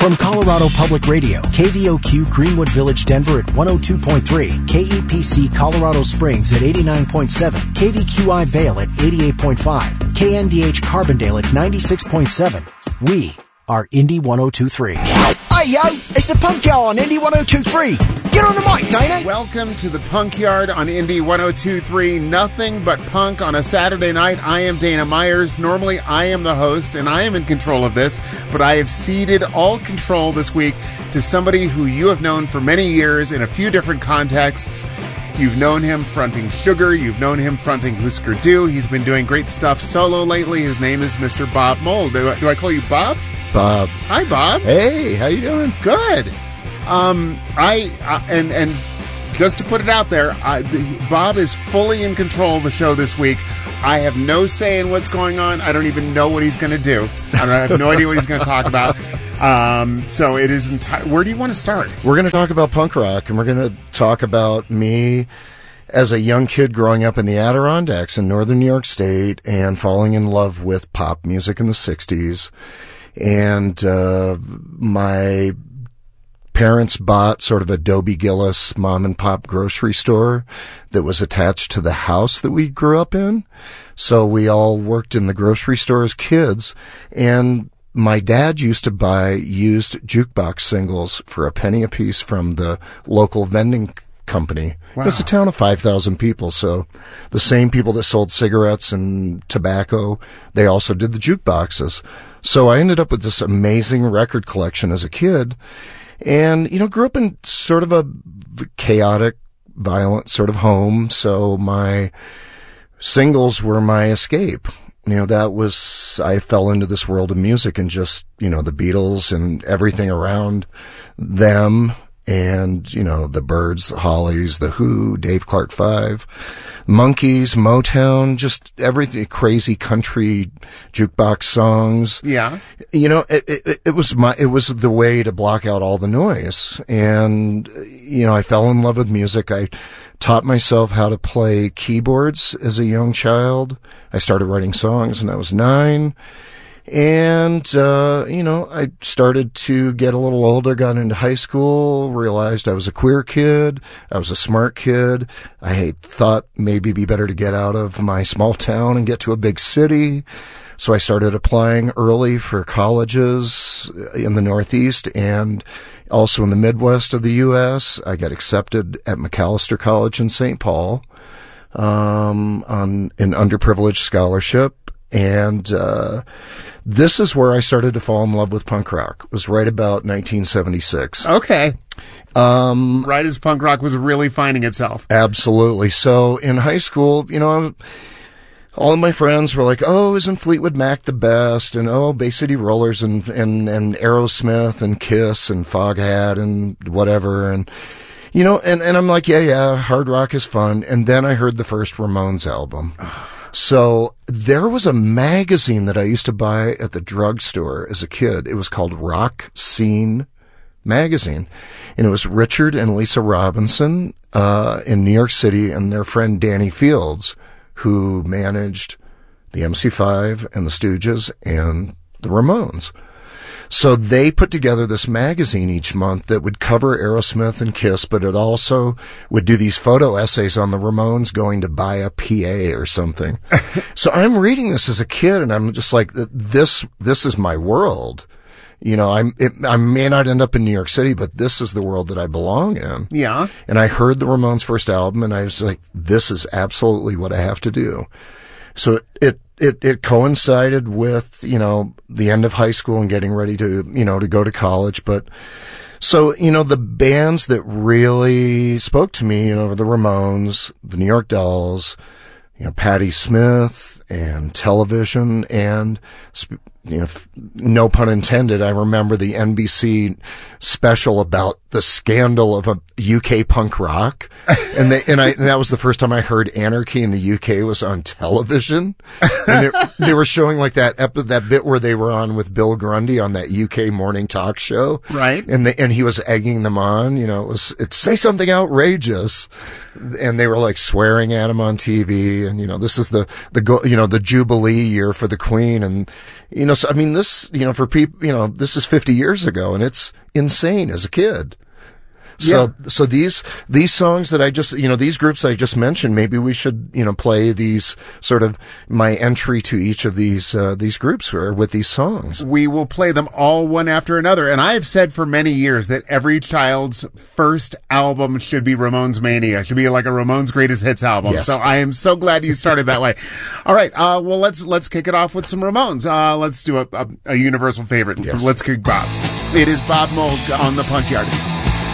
From Colorado Public Radio, KVOQ Greenwood Village, Denver at 102.3, KEPC Colorado Springs at 89.7, KVQI Vale at 88.5, KNDH Carbondale at 96.7. We are Indy 102.3. Hey yo, it's the Punk Yard on Indy 102.3. Get on the mic, Dana. Welcome to the Punk Yard on Indy 102.3. Nothing but punk on a Saturday night. I am Dana Myers. Normally I am the host and I am in control of this, but I have ceded all control this week to somebody who you have known for many years in a few different contexts. You've known him fronting Sugar. You've known him fronting Husker Du. He's been doing great stuff solo lately. His name is Mr. Bob Mould. Do I call you Bob? Bob. Hi, Bob. Hey, how you doing? Good. And just to put it out there, Bob is fully in control of the show this week. I have no say in what's going on. I don't even know what he's going to do. I have no idea what he's going to talk about. So it is where do you want to start? We're going to talk about punk rock, and we're going to talk about me as a young kid growing up in the Adirondacks in northern New York State and falling in love with pop music in the 60s. And my parents bought sort of a Dobie Gillis mom and pop grocery store that was attached to the house that we grew up in. So we all worked in the grocery store as kids. And my dad used to buy used jukebox singles for a penny a piece from the local vending company. Wow. It's a town of 5,000 people, so the same people that sold cigarettes and tobacco, they also did the jukeboxes. So I ended up with this amazing record collection as a kid, and, grew up in sort of a chaotic, violent sort of home, so my singles were my escape. I fell into this world of music and just, the Beatles and everything around them. And, the Byrds, the Hollies, the Who, Dave Clark 5, Monkees, Motown, just everything, crazy country jukebox songs. Yeah. It was the way to block out all the noise. And, I fell in love with music. I taught myself how to play keyboards as a young child. I started writing songs when I was 9. And, I started to get a little older, got into high school, realized I was a queer kid. I was a smart kid. I thought maybe it'd be better to get out of my small town and get to a big city. So I started applying early for colleges in the Northeast and also in the Midwest of the U.S. I got accepted at Macalester College in St. Paul, on an underprivileged scholarship. And this is where I started to fall in love with punk rock. It was right about 1976. Okay. Right as punk rock was really finding itself. Absolutely. So in high school, all of my friends were like, oh, isn't Fleetwood Mac the best? And oh, Bay City Rollers and Aerosmith and Kiss and Foghat and whatever. And, and I'm like, yeah, hard rock is fun. And then I heard the first Ramones album. So there was a magazine that I used to buy at the drugstore as a kid. It was called Rock Scene Magazine. And it was Richard and Lisa Robinson in New York City and their friend Danny Fields, who managed the MC5 and the Stooges and the Ramones. So they put together this magazine each month that would cover Aerosmith and Kiss, but it also would do these photo essays on the Ramones going to buy a PA or something. So I'm reading this as a kid and I'm just like, this is my world. I may not end up in New York City, but this is the world that I belong in. Yeah. And I heard the Ramones' first album and I was like, this is absolutely what I have to do. So it coincided with, the end of high school and getting ready to, to go to college. But so, the bands that really spoke to me, the Ramones, the New York Dolls, Patti Smith and Television and, no pun intended, I remember the NBC special about the scandal of a UK punk rock. And that was the first time I heard Anarchy in the UK was on television. And they were showing like that bit where they were on with Bill Grundy on that UK morning talk show. Right. And he was egging them on, it's say something outrageous. And they were like swearing at him on TV. And, this is the Jubilee year for the Queen. And, so, I mean, this, for people, this is 50 years ago, and it's insane as a kid. So, Yeah. so these songs that I just, these groups I just mentioned, maybe we should, play these sort of my entry to each of these groups or with these songs. We will play them all one after another. And I have said for many years that every child's first album should be Ramones Mania. Should be like a Ramones Greatest Hits album. Yes. So I am so glad you started that way. All right. Well, let's kick it off with some Ramones. Let's do a universal favorite. Yes. Let's kick Bob. It is Bob Mould on the Punkyard.